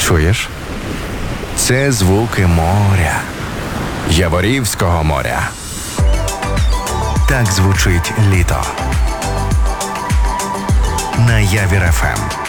Чуєш? Це звуки моря. Яворівського моря. Так звучить літо. На Явір ФМ.